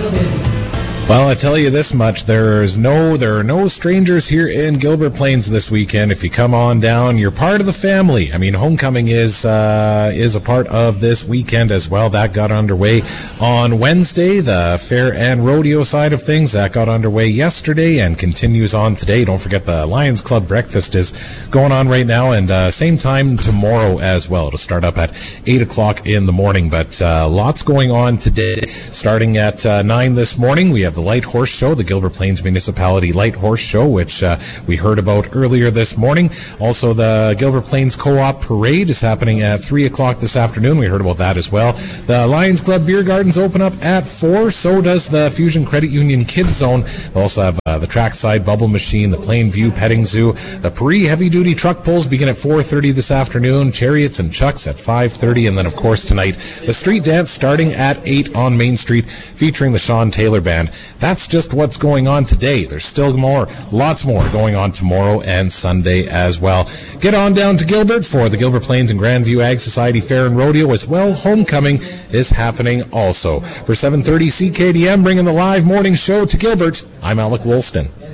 Well, I tell you this much, there are no strangers here in Gilbert Plains this weekend. If you come on down, you're part of the family. I mean, homecoming is a part of this weekend as well. That got underway on Wednesday. The fair and rodeo side of things, that got underway yesterday and continues on today. Don't forget the Lions Club breakfast is going on right now, and same time tomorrow as well. It'll start up at 8 o'clock in the morning, but lots going on today. Starting at 9 this morning, we have the Light Horse Show, the Gilbert Plains Municipality Light Horse Show, which we heard about earlier this morning. Also, the Gilbert Plains Co-op Parade is happening at 3 o'clock this afternoon. We heard about that as well. The Lions Club Beer Gardens open up at 4. So does the Fusion Credit Union Kids Zone. They also have the Trackside Bubble Machine, the Plainview Petting Zoo. The Paris Heavy Duty Truck Pulls begin at 4:30 this afternoon. Chariots and Chucks at 5:30. And then, of course, tonight, the Street Dance starting at 8 on Main Street, featuring the Sean Taylor Band. That's just what's going on today. There's still more, lots more going on tomorrow and Sunday as well. Get on down to Gilbert for the Gilbert Plains and Grandview Ag Society Fair and Rodeo as well. Homecoming is happening also. For 7:30 CKDM, bringing the live morning show to Gilbert, I'm Alec Woolston.